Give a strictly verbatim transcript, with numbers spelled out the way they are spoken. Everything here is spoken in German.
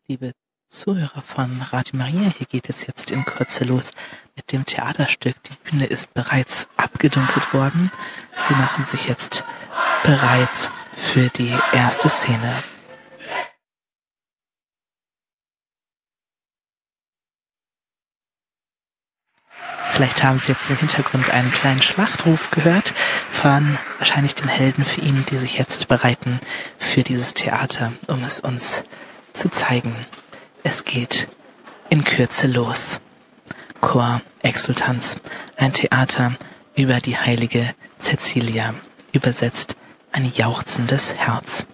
Liebe Zuhörer von Radio Maria, hier geht es jetzt in Kürze los mit dem Theaterstück. Die Bühne ist bereits abgedunkelt worden. Sie machen sich jetzt bereit für die erste Szene. Vielleicht haben Sie jetzt im Hintergrund einen kleinen Schlachtruf gehört von wahrscheinlich den Helden für ihn, die sich jetzt bereiten für dieses Theater, um es uns zu zeigen. Es geht in Kürze los. Chor Exultanz, ein Theater über die heilige Cäcilia, übersetzt ein jauchzendes Herz.